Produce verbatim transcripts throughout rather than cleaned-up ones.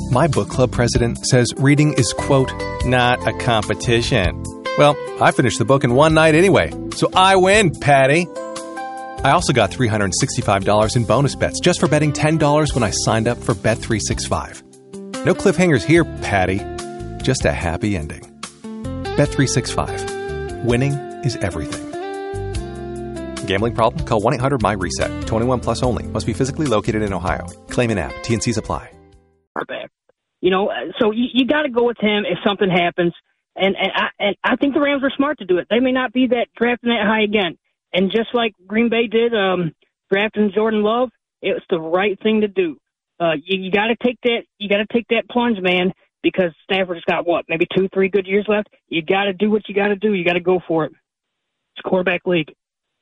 My book club president says reading is, quote, not a competition. Well, I finished the book in one night anyway, so I win, Patty. I also got three hundred sixty-five dollars in bonus bets just for betting ten dollars when I signed up for Bet three sixty-five. No cliffhangers here, Patty. Just a happy ending. Bet three sixty-five. Winning is everything. Gambling problem? Call one eight hundred my reset. twenty-one plus only. Must be physically located in Ohio. Claim in app. T N Cs apply. You know, so you, you got to go with him if something happens. And, and, I, and I think the Rams are smart to do it. They may not be that drafting that high again. And just like Green Bay did, um, drafting Jordan Love, it was the right thing to do. Uh, you, you got to take that. You got to take that plunge, man, because Stafford's got what, maybe two, three good years left. You got to do what you got to do. You got to go for it. It's a quarterback league.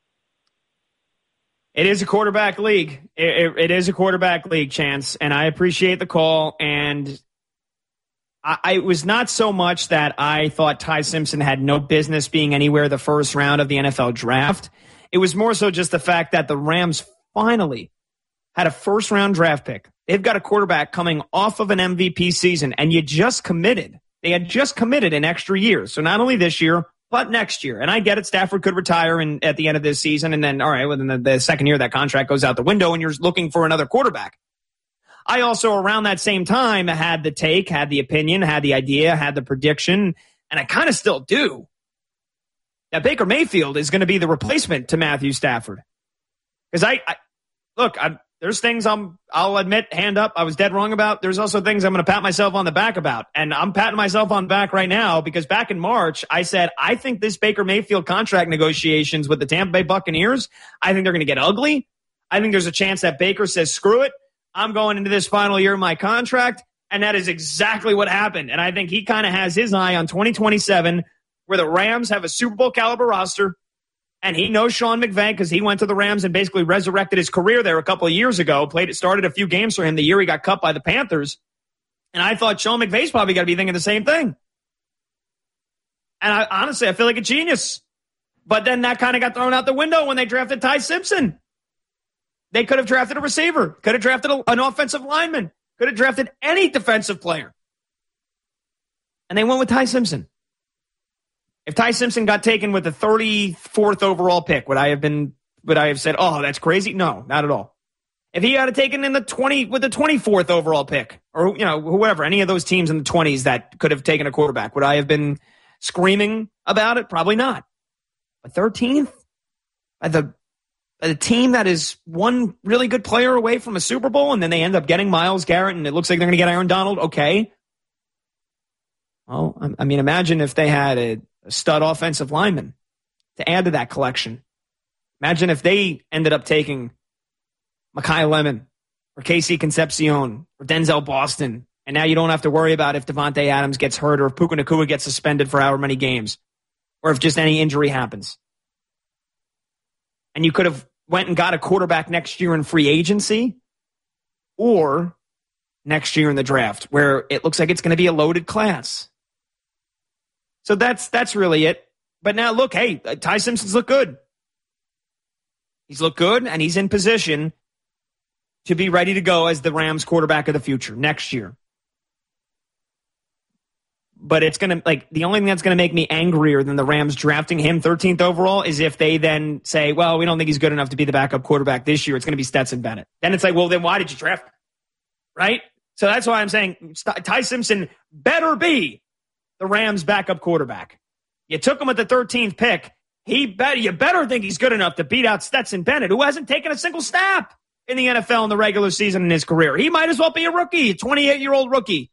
It is a quarterback league. It, it, it is a quarterback league, Chance, and I appreciate the call. And I, I it was not so much that I thought Ty Simpson had no business being anywhere the first round of the N F L draft. It was more so just the fact that the Rams finally had a first-round draft pick. They've got a quarterback coming off of an M V P season, and you just committed. They had just committed an extra year. So not only this year, but next year. And I get it, Stafford could retire in, at the end of this season, and then, all right, well, then the, the second year that contract goes out the window, and you're looking for another quarterback. I also, around that same time, had the take, had the opinion, had the idea, had the prediction, and I kind of still do, that Baker Mayfield is going to be the replacement to Matthew Stafford. Because I, I, look, I, there's things I'm, I'll admit, hand up, I was dead wrong about. There's also things I'm going to pat myself on the back about. And I'm patting myself on the back right now because back in March, I said, I think this Baker Mayfield contract negotiations with the Tampa Bay Buccaneers, I think they're going to get ugly. I think there's a chance that Baker says, screw it, I'm going into this final year of my contract. And that is exactly what happened. And I think he kind of has his eye on twenty twenty-seven, where the Rams have a Super Bowl caliber roster. And he knows Sean McVay because he went to the Rams and basically resurrected his career there a couple of years ago. Played it, started a few games for him the year he got cut by the Panthers. And I thought Sean McVay's probably got to be thinking the same thing. And I honestly, I feel like a genius. But then that kind of got thrown out the window when they drafted Ty Simpson. They could have drafted a receiver, could have drafted a, an offensive lineman, could have drafted any defensive player. And they went with Ty Simpson. If Ty Simpson got taken with the thirty-fourth overall pick, would I have been, would I have said, oh, that's crazy? No, not at all. If he got taken in the twenty with the twenty-fourth overall pick, or, you know, whoever, any of those teams in the twenties that could have taken a quarterback, would I have been screaming about it? Probably not. But thirteenth? By the, by the team that is one really good player away from a Super Bowl, and then they end up getting Myles Garrett, and it looks like they're going to get Aaron Donald. Okay. Well, I mean, imagine if they had a, a stud offensive lineman to add to that collection. Imagine if they ended up taking Mekhi Lemon or Casey Concepcion or Denzel Boston, and now you don't have to worry about if Devontae Adams gets hurt or if Puka Nacua gets suspended for however many games or if just any injury happens. And you could have went and got a quarterback next year in free agency or next year in the draft where it looks like it's going to be a loaded class. So that's that's really it. But now look, hey, Ty Simpson's look good. He's looked good, and he's in position to be ready to go as the Rams quarterback of the future next year. But it's going to, like, the only thing that's going to make me angrier than the Rams drafting him thirteenth overall is if they then say, well, we don't think he's good enough to be the backup quarterback this year. It's going to be Stetson Bennett. Then it's like, well, then why did you draft him? Right? So that's why I'm saying Ty Simpson better be the Rams backup quarterback. You took him at the thirteenth pick. He bet you better think he's good enough to beat out Stetson Bennett, who hasn't taken a single snap in the N F L in the regular season in his career. He might as well be a rookie, a twenty-eight-year-old rookie.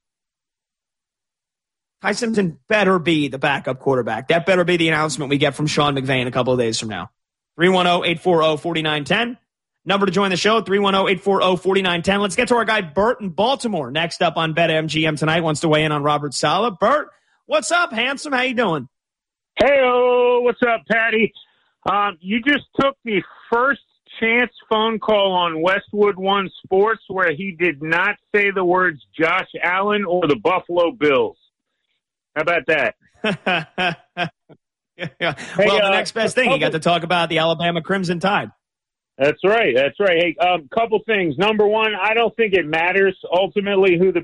Ty Simpson better be the backup quarterback. That better be the announcement we get from Sean McVay in a couple of days from now. three one zero, eight four zero, four nine one zero. Number to join the show, three one zero, eight four zero, four nine one zero. Let's get to our guy Bert in Baltimore. Next up on BetMGM tonight, wants to weigh in on Robert Saleh. Bert, what's up, handsome? How you doing? Hey, what's up, Patty? Um, you just took the first chance phone call on Westwood One Sports where he did not say the words Josh Allen or the Buffalo Bills. How about that? yeah. Well, hey, the uh, next best thing, couple, you got to talk about the Alabama Crimson Tide. That's right. That's right. Hey, a um, couple things. Number one, I don't think it matters ultimately who the